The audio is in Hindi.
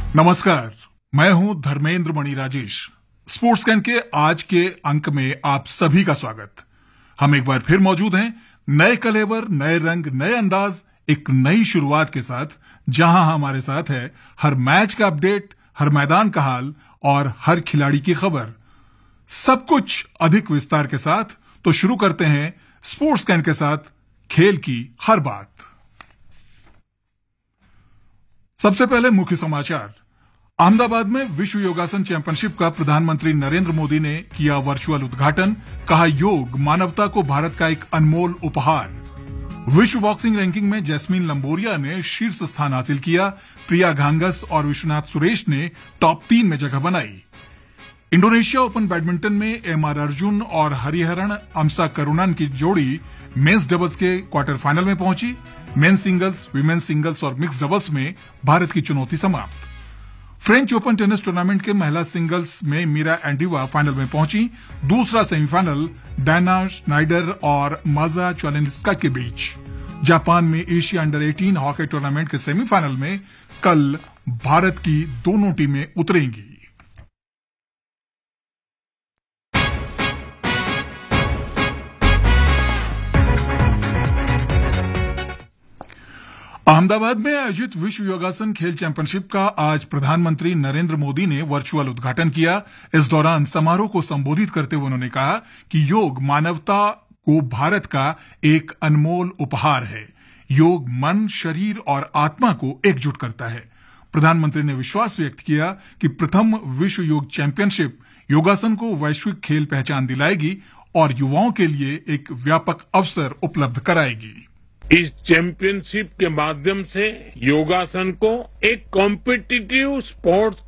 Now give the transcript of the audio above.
नमस्कार, मैं हूं धर्मेंद्र मणि राजेश। स्पोर्ट्स कैन के आज के अंक में आप सभी का स्वागत। हम एक बार फिर मौजूद हैं नए कलेवर, नए रंग, नए अंदाज, एक नई शुरुआत के साथ, जहां हमारे साथ है हर मैच का अपडेट, हर मैदान का हाल और हर खिलाड़ी की खबर, सब कुछ अधिक विस्तार के साथ। तो शुरू करते हैं स्पोर्ट्स कैन के साथ खेल की हर बात। सबसे पहले मुख्य समाचार। अहमदाबाद में विश्व योगासन चैंपियनशिप का प्रधानमंत्री नरेंद्र मोदी ने किया वर्चुअल उद्घाटन। कहा, योग मानवता को भारत का एक अनमोल उपहार। विश्व बॉक्सिंग रैंकिंग में जैस्मीन लंबोरिया ने शीर्ष स्थान हासिल किया। प्रिया घांगस और विश्वनाथ सुरेश ने टॉप 3 में जगह बनाई। इंडोनेशिया ओपन बैडमिंटन में एमआर अर्जुन और हरिहरन अमसा करुणन की जोड़ी मेंस डबल्स के क्वार्टर फाइनल में पहुंची। मेंस सिंगल्स, विमेन्स सिंगल्स और मिक्स डबल्स में भारत की चुनौती समाप्त। फ्रेंच ओपन टेनिस टूर्नामेंट के महिला सिंगल्स में मीरा एंडीवा फाइनल में पहुंची। दूसरा सेमीफाइनल डायना स्नाइडर और माजा च्वालेंस्का के बीच। जापान में एशिया अंडर 18 हॉकी टूर्नामेंट के सेमीफाइनल में कल भारत की दोनों टीमें उतरेंगी। अहमदाबाद में आयोजित विश्व योगासन खेल चैंपियनशिप का आज प्रधानमंत्री नरेंद्र मोदी ने वर्चुअल उद्घाटन किया। इस दौरान समारोह को संबोधित करते हुए उन्होंने कहा कि योग मानवता को भारत का एक अनमोल उपहार है। योग मन, शरीर और आत्मा को एकजुट करता है। प्रधानमंत्री ने विश्वास व्यक्त किया कि प्रथम विश्व योग चैंपियनशिप योगासन को वैश्विक खेल पहचान दिलाएगी और युवाओं के लिए एक व्यापक अवसर उपलब्ध कराएगी। इस चैंपियनशिप के माध्यम से योगासन को एक कॉम्पिटिटिव स्पोर्ट्स